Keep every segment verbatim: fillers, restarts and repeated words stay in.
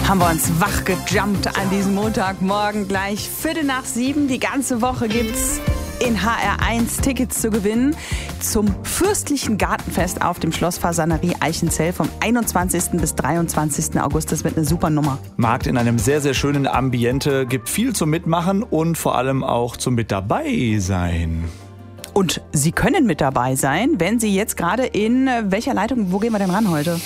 Haben wir uns wach gejumpt an diesem Montagmorgen. Gleich Viertel nach sieben. Die ganze Woche gibt's in H R eins Tickets zu gewinnen zum Fürstlichen Gartenfest auf dem Schloss Fasanerie Eichenzell vom einundzwanzigsten bis dreiundzwanzigsten August. Das wird eine super Nummer. Markt in einem sehr, sehr schönen Ambiente. Gibt viel zum Mitmachen und vor allem auch zum Mit dabei sein. Und Sie können mit dabei sein, wenn Sie jetzt gerade in welcher Leitung, wo gehen wir denn ran heute?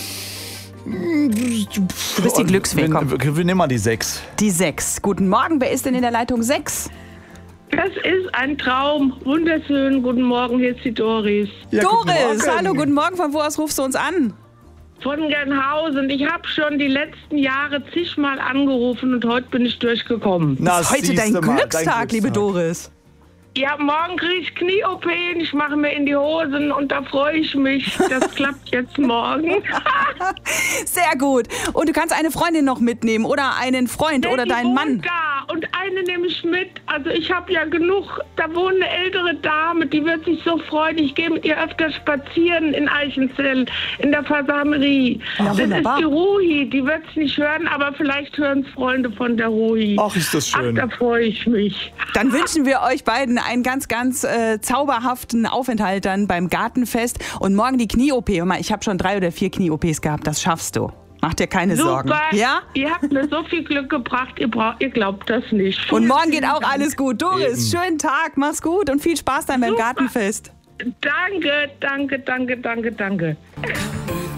Du bist die Glücksfee, komm. Wir, wir nehmen mal die sechs. Die sechs. Guten Morgen, wer ist denn in der Leitung sechs? Das ist ein Traum. Wunderschön. Guten Morgen, hier ist die Doris. Ja, Doris, guten hallo, guten Morgen. Von wo aus rufst du uns an? Von Gernhausen. Ich habe schon die letzten Jahre zigmal angerufen und heute bin ich durchgekommen. Na, Das ist heute dein siehste mal, Glückstag, dein liebe Glückstag. Doris. Ja, morgen kriege ich Knie-O P, ich mache mir in die Hosen und da freue ich mich. Das klappt jetzt morgen. Sehr gut. Und du kannst eine Freundin noch mitnehmen oder einen Freund oder Die deinen wohnt Mann. Da und eine nehme ich mit. Also ich habe ja genug. Da wohnt eine ältere Dame, die wird sich so freuen. Ich gehe mit ihr öfter spazieren in Eichenzell, in der Fasanerie. Ja, das wunderbar. ist die Ruhi. Die wird es nicht hören, aber vielleicht hören es Freunde von der Ruhi. Ach, ist das schön. Ach, da freue ich mich. Dann wünschen wir euch beiden einen ganz, ganz äh, zauberhaften Aufenthalt dann beim Gartenfest. Und morgen die Knie-O P. Hör mal, ich habe schon drei oder vier Knie-O Ps gehabt. Das schaffst du. Mach dir keine Super. Sorgen. Ja? Ihr habt mir so viel Glück gebracht, ihr, braucht, ihr glaubt das nicht. Und morgen geht auch alles gut. Doris, Eben. schönen Tag, mach's gut und viel Spaß dann beim Super. Gartenfest. Danke, danke, danke, danke, danke.